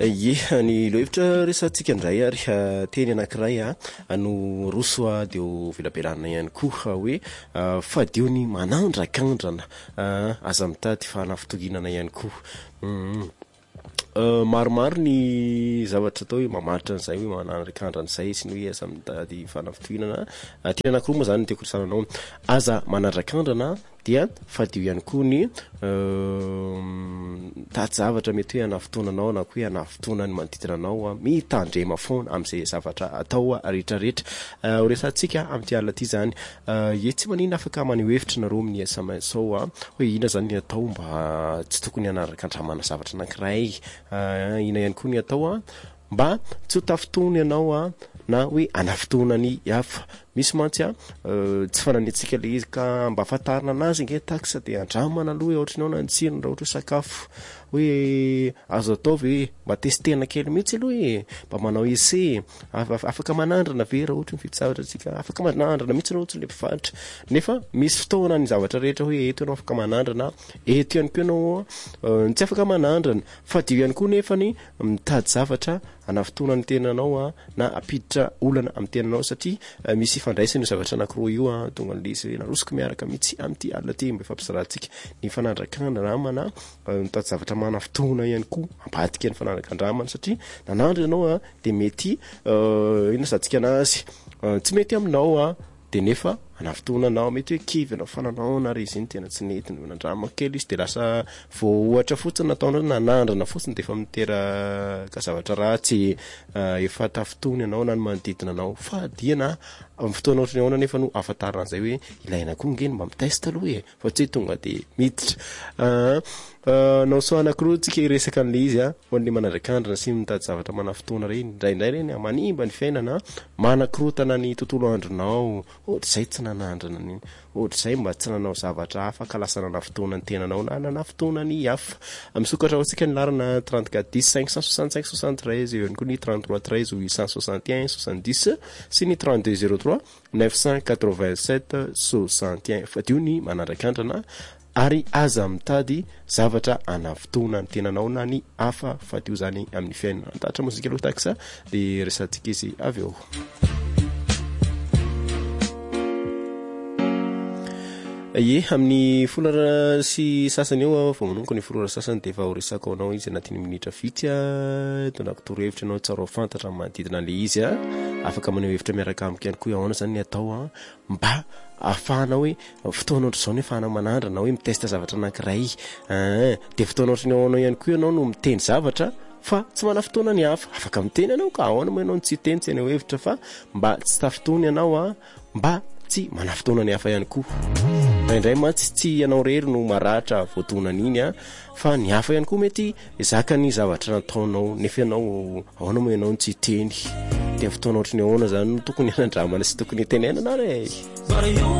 Ny loevitra resantsika indray ary teny anankiray no rosoa deo vilabelanina ihany koa hoe fadio ny manandrak'andrana aza mitady fanafitoginana ihany koa. Maromaro ny zavatra atao hoe mamaritra an'izay hoe manandrak'andrana izay sy ny hoe aza mitady fanafitoginana. Teny anankiroa moa zany tiako risananao, aza manandrak'andrana dia fadio ihany koa ny tady zavatra mety hoe anafotonanao na koa hoe anafotona ny manodidina anao mitandrema foana amin'izay zavatra atao rehetrarehetra. Resantsika amin'ity alina ity zany tsy manina afaka maneho hevitra nareo amin'ny SMS hoe ina zany ny atao mba tsy tokony hanandrak'andramana zavatra anankiray, ina ihany koa ny atao mba tsy ho tafitony ianao na hoe anafotona ny hafa. Misy mantsy tsy fananitsika le izy ka mba afantarina anazy nge taksa de andramana aloha ohatranao nantsirina raha ohatra sakafo hoe azo atao ve mba testena kely mihitsy aloha mba manao essai afaka manandrana ve raha ohatra mividy zavatra tsika afaka manandrana mihitsy raha ohatra le mpivarotra. Nefa misy fotoana ny zavatra rehetra hoe eto ianao afaka manandrana, eto ihany koa ianao tsy afaka manandrana. Fadio ihany koa nefa ny mitady zavatra anafotona ny tenanao na apiditra olana amin'ny tenanao satria misy fandraisana zavatra anankiroa io tonga an'ilay narosiko miaraka mihitsy amin'ity alina ity mba fampizarantsika ny fanandrak'andramana mitady zavatra manafotona ihany koa ambadika ny fanandrak'andramana satria nanandry ianao de mety inasantsika anazy tsy mety aminao de nefa anafotonanao mety hoe kivy anao fananao na izy iny tena tsy nety nandrama kely izy de lasa vao ohatra fotsiny nataonao nanandrana fotsiny de efa miteraka zavatra ratsy efa tafitony ianao na ny manodidina anao. Fa diana amin'ny fotoana ohatrany ahoana nefa no afantarana an'izay hoe ilaina koa ngeny mba mitesta aloha fa tsy tonga de miditra. Naoso anankiroa tsika iresaka an'le izy ho an'le manandrak'andrana sy mitady zavatra manafotona reny indraindray reny manimba ny fiainana manakorotana ny tontolo andronao ohatr'izay tsy nanandrana an'iny ohatr'izay mba tsy nanao zavatra hafa ka lasa nanafotona ny tenanao na nanafotona ny hafa. Misokatra ho antsika ny larana 34 10 565 73 eo ihany koa ny 33 13 861 70 sy ny 32 03 987 61 fadio ny manandrak'andrana ary aza mitady zavatra anafotona ny tenanao na ny hafa fadio zany amin'ny fiainana. Antatra mozika aloha taksa de resantsika izy avy eo. Amin'ny folara sy sasany eo vao manomboka ny folara sasany de efa horesako anao izy anatin'ny minitra vitsy donako torohevitra anao tsara fantatra manodidina le izy afaka maneho hevitra miaraka amiko ihany koa ahoana zany ny atao mba afahana hoe fotoana ohatr'izao nefa ana manandrana hoe mitesta zavatra anankiray de fotoana ohatrany ahoana ihany koa ianao no miteny zavatra fa tsy manafotoana ny hafa afaka miteny ianao ka ahoana moa ianao tsy teny tsy haneho hevitra fa mba tsy tafitony ianao mba tsy manafotoana ny hafa ihany koa. Indray mantsy tsy ianao rery no maratra voatonan'iny fa ny hafa ihany koa mety zaka ny zavatra nataonao nefa ianao ahoana moa ianao tsy teny de fotoana ohatrany ahoana zany tokony hanandramana sy tokony tenenana re.